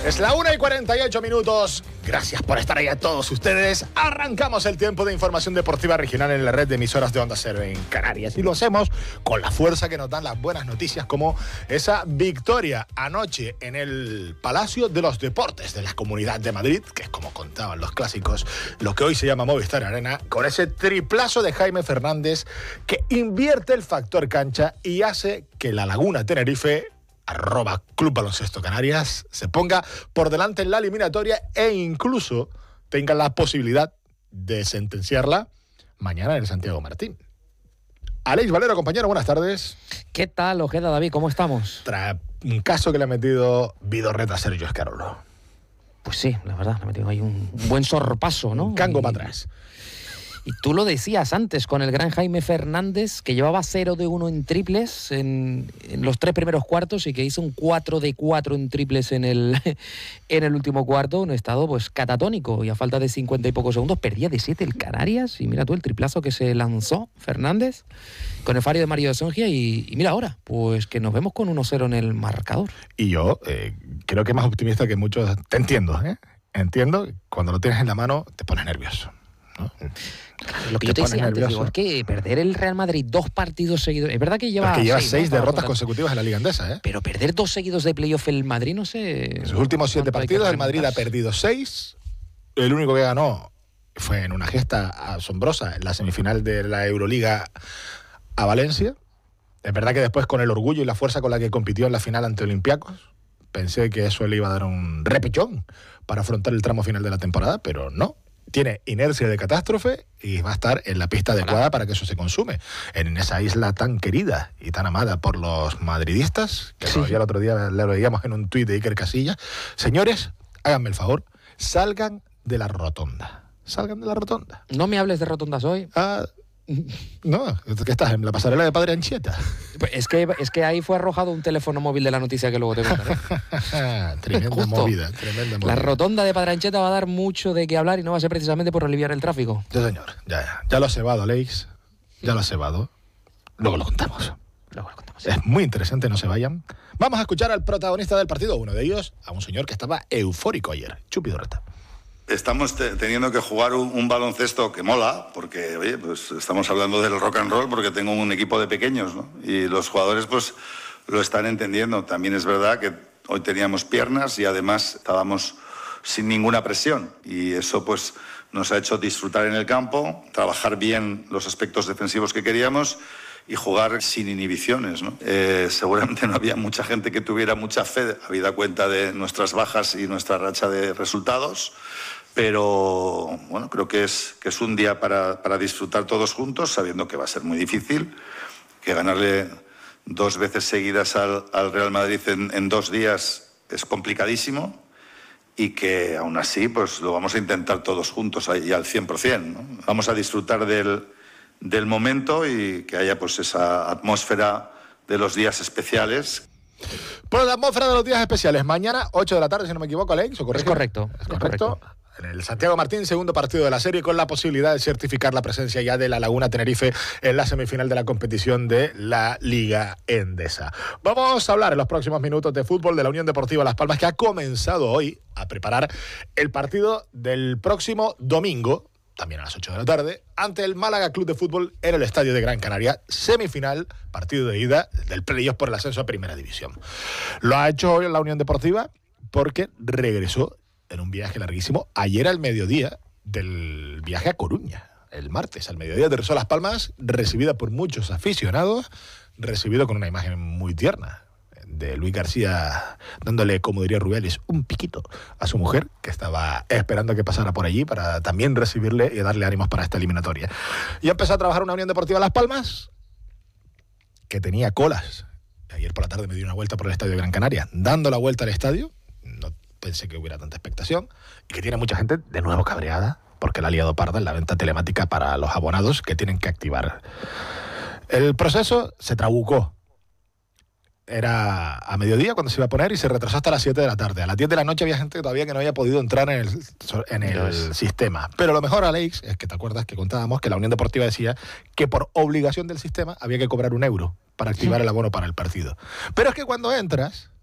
Es la 1:48. Gracias por estar ahí a todos ustedes. Arrancamos el tiempo de información deportiva regional en la red de emisoras de Onda Cero en Canarias. Y lo hacemos con la fuerza que nos dan las buenas noticias, como esa victoria anoche en el Palacio de los Deportes de la Comunidad de Madrid, que es como contaban los clásicos, lo que hoy se llama Movistar Arena, con ese triplazo de Jaime Fernández que invierte el factor cancha y hace que la Laguna Tenerife, @Club Baloncesto Canarias, se ponga por delante en la eliminatoria e incluso tenga la posibilidad de sentenciarla mañana en el Santiago Martín. Aleix Valero, compañero, buenas tardes. ¿Qué tal, Ojeda, David? ¿Cómo estamos? Tras un caso que le ha metido Vidorreta a Sergio Escarolo. Pues sí, la verdad, le ha metido ahí un buen sorpaso, ¿no? Un cango para atrás. Y tú lo decías antes, con el gran Jaime Fernández, que llevaba 0 de 1 en triples en los 3 primeros cuartos y que hizo un 4 de 4 en triples en el último cuarto, un estado pues catatónico, y a falta de 50 y pocos segundos perdía de 7 el Canarias. Y mira tú el triplazo que se lanzó Fernández con el fallo de Mario de Songia y mira ahora, pues que nos vemos con 1-0 en el marcador. Y yo creo que más optimista que muchos. Te entiendo, Entiendo, cuando lo tienes en la mano te pones nervioso, ¿no? Lo que yo te decía antes, digo, es que perder el Real Madrid 2 partidos seguidos, es verdad que lleva 6 derrotas consecutivas en la Liga Endesa, pero perder 2 seguidos de playoff el Madrid, no sé. En sus últimos 7 partidos el Madrid ha perdido 6. El único que ganó fue en una gesta asombrosa en la semifinal de la Euroliga a Valencia. Es verdad que después, con el orgullo y la fuerza con la que compitió en la final ante Olympiacos, pensé que eso le iba a dar un repechón para afrontar el tramo final de la temporada, pero no. Tiene inercia de catástrofe y va a estar en la pista adecuada para que eso se consume. En esa isla tan querida y tan amada por los madridistas, que todavía el otro día le veíamos en un tuit de Iker Casillas. Señores, háganme el favor, salgan de la rotonda. Salgan de la rotonda. No me hables de rotondas hoy. No, ¿qué estás? ¿En la pasarela de Padre Anchieta? Pues es que ahí fue arrojado un teléfono móvil de la noticia que luego te contaré. Tremenda movida. La rotonda de Padre Anchieta va a dar mucho de qué hablar y no va a ser precisamente por aliviar el tráfico. Sí, señor. Ya lo has cebado, Aleix. Ya lo has cebado. Luego lo contamos. Es muy interesante, no se vayan. Vamos a escuchar al protagonista del partido, uno de ellos, a un señor que estaba eufórico ayer, Chupi Vidorreta. Estamos teniendo que jugar un baloncesto que mola, porque, oye, pues estamos hablando del rock and roll, porque tengo un equipo de pequeños, ¿no? Y los jugadores, pues, lo están entendiendo. También es verdad que hoy teníamos piernas y además estábamos sin ninguna presión. Y eso, pues, nos ha hecho disfrutar en el campo, trabajar bien los aspectos defensivos que queríamos y jugar sin inhibiciones, ¿no? Seguramente no había mucha gente que tuviera mucha fe, habida cuenta de nuestras bajas y nuestra racha de resultados. Pero bueno, creo que es un día para disfrutar todos juntos, sabiendo que va a ser muy difícil, que ganarle 2 veces seguidas al Real Madrid en 2 días es complicadísimo y que aún así pues lo vamos a intentar todos juntos y al 100%, ¿no? Vamos a disfrutar del momento y que haya pues esa atmósfera de los días especiales. Pues la atmósfera de los días especiales. Mañana, 8 de la tarde, si no me equivoco, Alex, ¿o correcto? Es correcto. En el Santiago Martín, segundo partido de la serie, con la posibilidad de certificar la presencia ya de la Laguna Tenerife en la semifinal de la competición de la Liga Endesa. Vamos a hablar en los próximos minutos de fútbol de la Unión Deportiva Las Palmas, que ha comenzado hoy a preparar el partido del próximo domingo, también a las 8 de la tarde, ante el Málaga Club de Fútbol en el Estadio de Gran Canaria, semifinal, partido de ida del playoff por el ascenso a Primera División. Lo ha hecho hoy en la Unión Deportiva porque regresó en un viaje larguísimo ayer al mediodía del viaje a Coruña. El martes al mediodía aterrizó a Las Palmas, recibida por muchos aficionados, recibido con una imagen muy tierna de Luis García dándole, como diría Rubiales, un piquito a su mujer, que estaba esperando que pasara por allí para también recibirle y darle ánimos para esta eliminatoria. Y empezó a trabajar una Unión Deportiva Las Palmas que tenía colas. Ayer por la tarde me di una vuelta por el Estadio de Gran Canaria. Dando la vuelta al estadio, no pensé que hubiera tanta expectación, y que tiene mucha gente de nuevo cabreada porque la ha liado parda en la venta telemática para los abonados que tienen que activar. El proceso se trabucó. Era a mediodía cuando se iba a poner y se retrasó hasta las 7 de la tarde. A las 10 de la noche había gente todavía que no había podido entrar en el sistema. Pero lo mejor, Alex, es que te acuerdas que contábamos que la Unión Deportiva decía que por obligación del sistema había que cobrar €1 para activar el abono para el partido. Pero es que cuando entras,